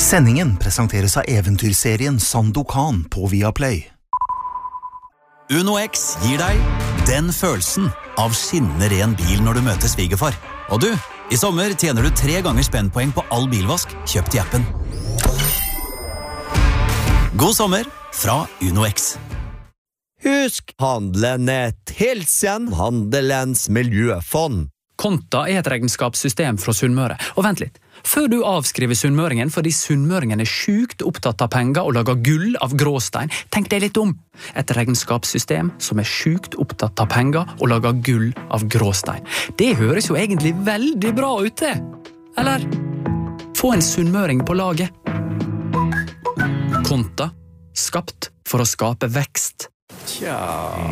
Sendingen presenteres av eventyrserien Sandokan på Viaplay. Uno X gir deg den følelsen av skinnende ren bil når du møter svigerfar. Og du, i sommer tjener du 3 ganger spennpoeng på all bilvask kjøpt i appen. God sommer fra Uno X. Husk, handelen Hilsen, Handelens miljøfond. Konta et regnskapssystem fra Sunnmøre. Og vent litt, før du avskriver sunnmøringen fordi sunnmøringen sjukt opptatt av penger og lager gull av gråstein, tenk deg litt om. Et regnskapssystem som sjukt opptatt av penger og lager gull av gråstein. Det høres jo egentlig veldig bra ut det. Eller? Få en sunnmøring på laget. Konta, skapt for å skape vekst. Tja...